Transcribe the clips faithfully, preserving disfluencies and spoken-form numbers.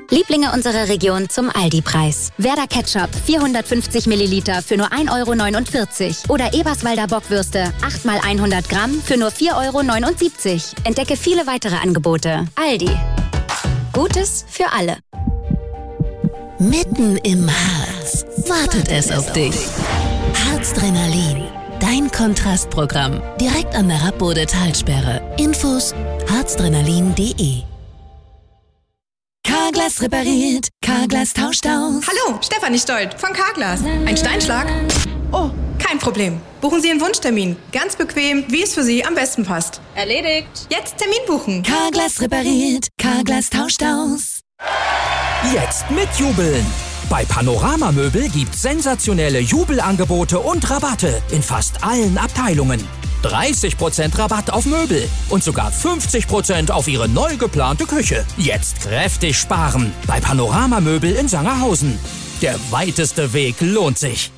Lieblinge unserer Region zum Aldi-Preis. Werder Ketchup vierhundertfünfzig Milliliter für nur ein Euro neunundvierzig. Oder Eberswalder Bockwürste acht mal hundert Gramm für nur vier Euro neunundsiebzig. Entdecke viele weitere Angebote. Aldi. Gutes für alle. Mitten im Harz wartet es auf dich. Harzdrenalin, dein Kontrastprogramm. Direkt an der Rappbode-Talsperre. Infos harzdrenalin punkt de. Carglass repariert, Carglass tauscht aus. Hallo, Stefanie Stolt von Carglass. Ein Steinschlag? Oh, kein Problem. Buchen Sie einen Wunschtermin. Ganz bequem, wie es für Sie am besten passt. Erledigt. Jetzt Termin buchen. Carglass repariert, Carglass tauscht aus. Jetzt mitjubeln! Bei Panorama Möbel gibt's sensationelle Jubelangebote und Rabatte in fast allen Abteilungen. dreißig Prozent Rabatt auf Möbel und sogar fünfzig Prozent auf Ihre neu geplante Küche. Jetzt kräftig sparen bei Panorama Möbel in Sangerhausen. Der weiteste Weg lohnt sich.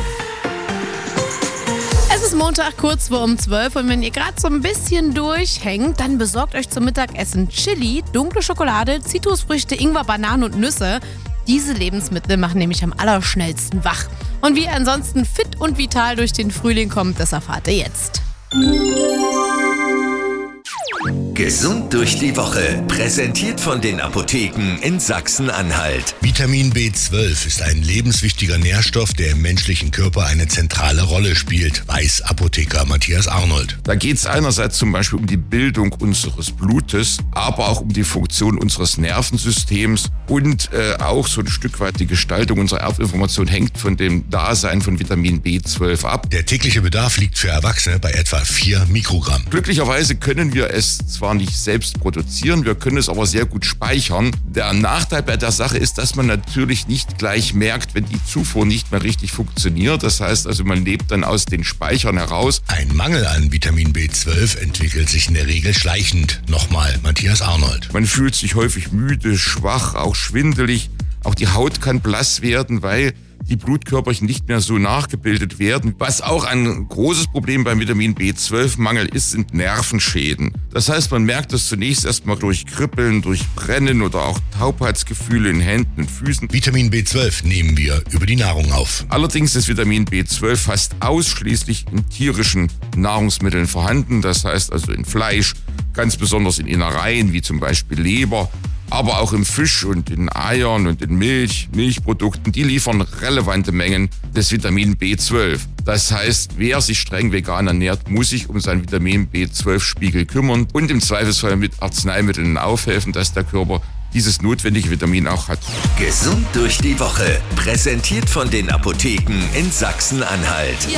Es ist Montag, kurz vor um zwölf und wenn ihr gerade so ein bisschen durchhängt, dann besorgt euch zum Mittagessen Chili, dunkle Schokolade, Zitrusfrüchte, Ingwer, Bananen und Nüsse. Diese Lebensmittel machen nämlich am allerschnellsten wach. Und wie ihr ansonsten fit und vital durch den Frühling kommt, das erfahrt ihr jetzt. Gesund durch die Woche, präsentiert von den Apotheken in Sachsen-Anhalt. Vitamin B zwölf ist ein lebenswichtiger Nährstoff, der im menschlichen Körper eine zentrale Rolle spielt, weiß Apotheker Matthias Arnold. Da geht es einerseits zum Beispiel um die Bildung unseres Blutes, aber auch um die Funktion unseres Nervensystems und äh, auch so ein Stück weit die Gestaltung unserer Erbinformation hängt von dem Dasein von Vitamin B zwölf ab. Der tägliche Bedarf liegt für Erwachsene bei etwa vier Mikrogramm. Glücklicherweise können wir es zwar nicht selbst produzieren, wir können es aber sehr gut speichern. Der Nachteil bei der Sache ist, dass man natürlich nicht gleich merkt, wenn die Zufuhr nicht mehr richtig funktioniert. Das heißt also, man lebt dann aus den Speichern heraus. Ein Mangel an Vitamin B zwölf entwickelt sich in der Regel schleichend. Nochmal Matthias Arnold. Man fühlt sich häufig müde, schwach, auch schwindelig. Auch die Haut kann blass werden, weil die Blutkörperchen nicht mehr so nachgebildet werden. Was auch ein großes Problem beim Vitamin B zwölf Mangel ist, sind Nervenschäden. Das heißt, man merkt das zunächst erstmal durch Kribbeln, durch Brennen oder auch Taubheitsgefühle in Händen und Füßen. Vitamin B zwölf nehmen wir über die Nahrung auf. Allerdings ist Vitamin B zwölf fast ausschließlich in tierischen Nahrungsmitteln vorhanden. Das heißt also in Fleisch, ganz besonders in Innereien wie zum Beispiel Leber, aber auch im Fisch und in Eiern und in Milch, Milchprodukten, die liefern relevante Mengen des Vitamin B zwölf. Das heißt, wer sich streng vegan ernährt, muss sich um seinen Vitamin B zwölf Spiegel kümmern und im Zweifelsfall mit Arzneimitteln aufhelfen, dass der Körper dieses notwendige Vitamin auch hat. Gesund durch die Woche, präsentiert von den Apotheken in Sachsen-Anhalt.